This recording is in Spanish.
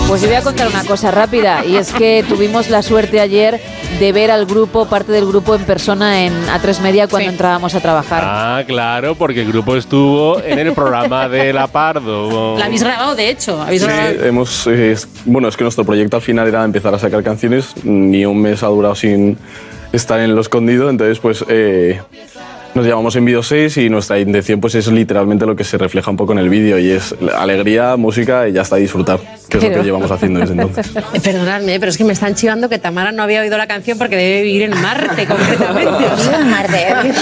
Pues yo voy a contar una cosa rápida, y es que tuvimos la suerte ayer de ver al grupo, parte del grupo en persona en A3 Media cuando entrábamos a trabajar. Ah, claro, porque el grupo estuvo en el programa de La Pardo. La habéis grabado, de hecho. ¿Habéis grabado? Hemos, bueno, es que nuestro proyecto al final era empezar a sacar canciones, ni un mes ha durado sin estar en lo escondido, entonces pues nos llamamos en Vídeo 6 y nuestra intención pues es literalmente lo que se refleja un poco en el vídeo, y es alegría, música y ya está, disfrutar, que es lo que llevamos haciendo desde entonces. Perdonadme, pero es que me están chivando que Tamara no había oído la canción porque debe vivir en Marte, concretamente. O sea, Marte.